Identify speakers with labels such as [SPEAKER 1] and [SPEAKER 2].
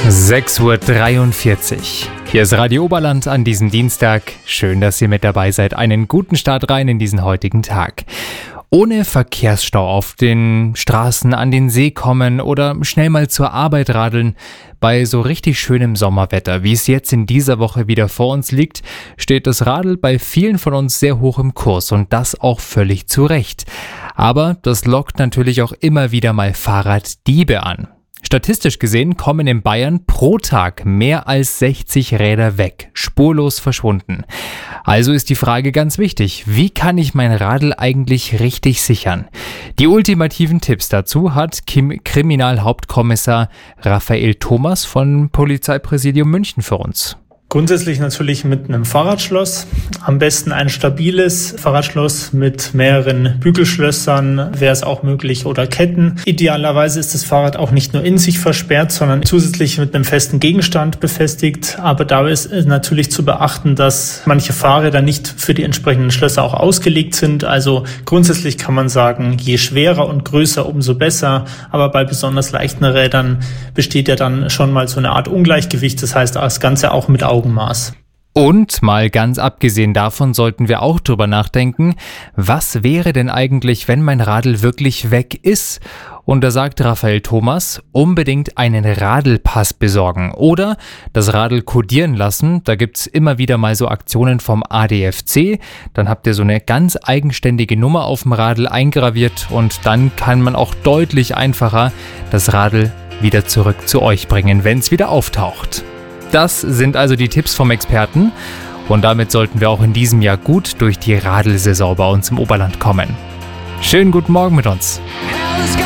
[SPEAKER 1] 6:43 Uhr. Hier ist Radio Oberland an diesem Dienstag. Schön, dass ihr mit dabei seid. Einen guten Start rein in diesen heutigen Tag. Ohne Verkehrsstau auf den Straßen an den See kommen oder schnell mal zur Arbeit radeln. Bei so richtig schönem Sommerwetter, wie es jetzt in dieser Woche wieder vor uns liegt, steht das Radl bei vielen von uns sehr hoch im Kurs und das auch völlig zu Recht. Aber das lockt natürlich auch immer wieder mal Fahrraddiebe an. Statistisch gesehen kommen in Bayern pro Tag mehr als 60 Räder weg, spurlos verschwunden. Also ist die Frage ganz wichtig, wie kann ich mein Radl eigentlich richtig sichern? Die ultimativen Tipps dazu hat Kriminalhauptkommissar Raphael Thomas von Polizeipräsidium München für uns.
[SPEAKER 2] Grundsätzlich natürlich mit einem Fahrradschloss. Am besten ein stabiles Fahrradschloss mit mehreren Bügelschlössern, wäre es auch möglich, oder Ketten. Idealerweise ist das Fahrrad auch nicht nur in sich versperrt, sondern zusätzlich mit einem festen Gegenstand befestigt. Aber da ist natürlich zu beachten, dass manche Fahrräder nicht für die entsprechenden Schlösser auch ausgelegt sind. Also grundsätzlich kann man sagen, je schwerer und größer, umso besser. Aber bei besonders leichten Rädern besteht ja dann schon mal so eine Art Ungleichgewicht. Das heißt, das Ganze auch mit Augenmaß.
[SPEAKER 1] Und mal ganz abgesehen davon sollten wir auch drüber nachdenken, was wäre denn eigentlich, wenn mein Radl wirklich weg ist? Und da sagt Raphael Thomas, unbedingt einen Radlpass besorgen oder das Radl kodieren lassen. Da gibt's immer wieder mal so Aktionen vom ADFC. Dann habt ihr so eine ganz eigenständige Nummer auf dem Radl eingraviert und dann kann man auch deutlich einfacher das Radl wieder zurück zu euch bringen, wenn es wieder auftaucht. Das sind also die Tipps vom Experten und damit sollten wir auch in diesem Jahr gut durch die Radelsaison bei uns im Oberland kommen. Schönen guten Morgen mit uns.